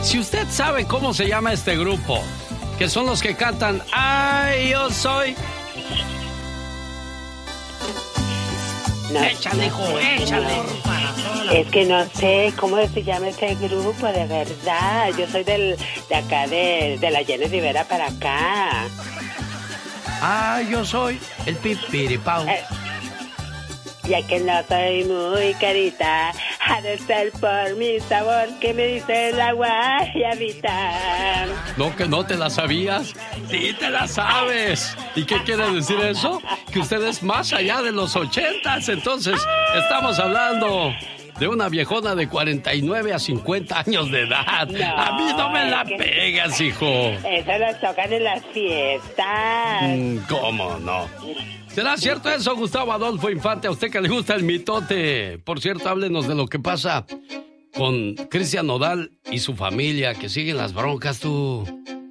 Si usted sabe cómo se llama este grupo, que son los que cantan Ay, yo soy. No, échale, hijo, échale. Es que no sé cómo se llama este grupo, de verdad. Yo soy de acá, de la Jenny Rivera para acá. Ay, yo soy el Pipiripau. Ya que no soy muy carita, ha de ser por mi sabor que me dice la guayabita. ¿No que no te la sabías? Sí te la sabes. ¿Y qué quiere decir eso? Que usted es más allá de los 80s. Entonces, estamos hablando de una viejona de 49 a 50 años de edad. No, a mí no me la pegas, hijo. Eso lo tocan en las fiestas. ¿Cómo no? ¿Será cierto eso, Gustavo Adolfo Infante? A usted que le gusta el mitote. Por cierto, háblenos de lo que pasa con Cristian Nodal y su familia, que siguen las broncas, tú.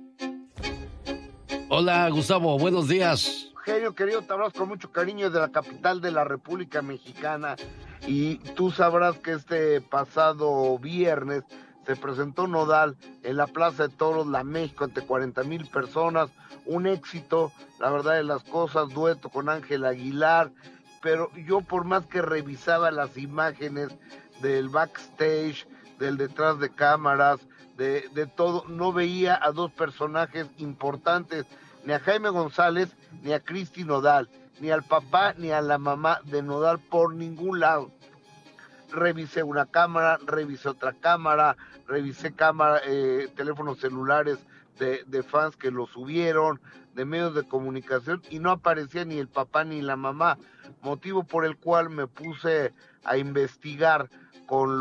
Hola, Gustavo, buenos días. Genio, querido, te hablas con mucho cariño de la capital de la República Mexicana. Y tú sabrás que este pasado viernes se presentó Nodal en la Plaza de Toros, La México, ante 40,000 personas. Un éxito, la verdad de las cosas, dueto con Ángel Aguilar. Pero yo, por más que revisaba las imágenes del backstage, del detrás de cámaras, de todo, no veía a dos personajes importantes, ni a Jaime González, ni a Cristi Nodal, ni al papá, ni a la mamá de Nodal por ningún lado. Revisé una cámara, revisé otra cámara, revisé teléfonos celulares de fans que lo subieron, de medios de comunicación, y no aparecía ni el papá ni la mamá, motivo por el cual me puse a investigar con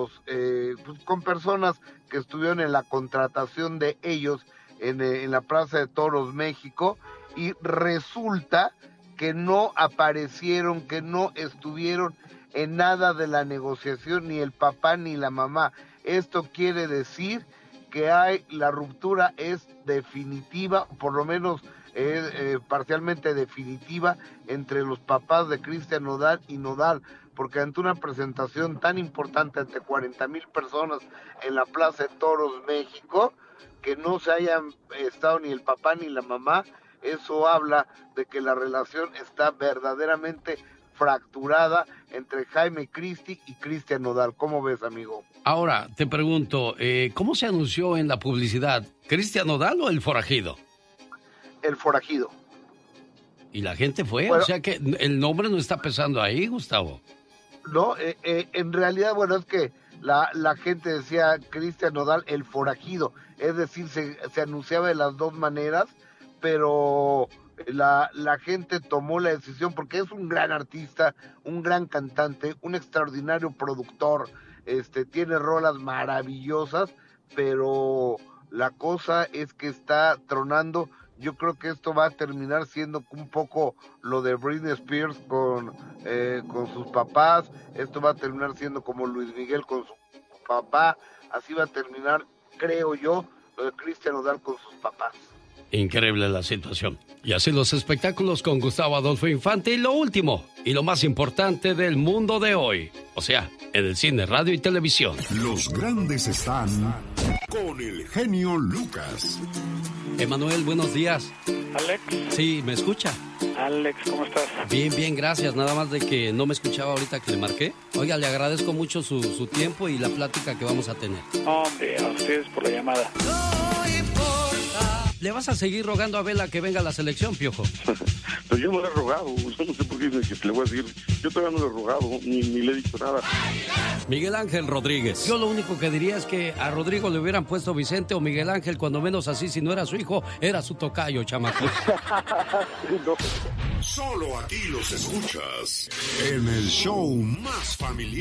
con personas que estuvieron en la contratación de ellos en la Plaza de Toros México, y resulta que no aparecieron, que no estuvieron en nada de la negociación, ni el papá ni la mamá. Esto quiere decir que la ruptura es definitiva, por lo menos parcialmente definitiva, entre los papás de Cristian Nodal y Nodal, porque ante una presentación tan importante ante 40,000 personas en la Plaza de Toros México, que no se hayan estado ni el papá ni la mamá, eso habla de que la relación está verdaderamente fracturada entre Jaime Cristi y Cristian Nodal. ¿Cómo ves, amigo? Ahora, te pregunto, ¿cómo se anunció en la publicidad? ¿Cristian Nodal o el forajido? El forajido. ¿Y la gente fue? Bueno, o sea que el nombre no está pesando ahí, Gustavo. No, en realidad, bueno, es que la gente decía Cristian Nodal, el forajido. Es decir, se anunciaba de las dos maneras, pero la gente tomó la decisión porque es un gran artista, un gran cantante, un extraordinario productor, tiene rolas maravillosas, pero la cosa es que está tronando. Yo creo que esto va a terminar siendo un poco lo de Britney Spears con sus papás. Esto va a terminar siendo como Luis Miguel con su papá. Así va a terminar, creo yo, lo de Cristian Nodal con sus papás. Increíble la situación. Y así los espectáculos con Gustavo Adolfo Infante. Y lo último, y lo más importante del mundo de hoy. O sea, en el cine, radio y televisión. Los grandes están con el genio Lucas. Emanuel, buenos días. Alex. Sí, ¿me escucha? Alex, ¿cómo estás? Bien, bien, gracias. Nada más de que no me escuchaba ahorita que le marqué. Oiga, le agradezco mucho su tiempo y la plática que vamos a tener. Hombre, a ustedes por la llamada. ¿Le vas a seguir rogando a Vela que venga a la selección, Piojo? Pues yo no le he rogado, yo no sé por qué le voy a decir. Yo todavía no le he rogado, ni le he dicho nada. Miguel Ángel Rodríguez. Yo lo único que diría es que a Rodrigo le hubieran puesto Vicente o Miguel Ángel, cuando menos así, si no era su hijo, era su tocayo, chamaco. No. Solo aquí los escuchas en el show más familiar.